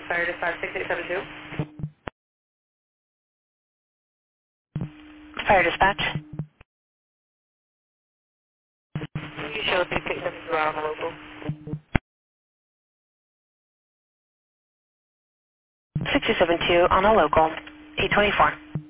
Fire dispatch 6872. Fire dispatch. You show 6872 out on the local. 6072 on a local. 824.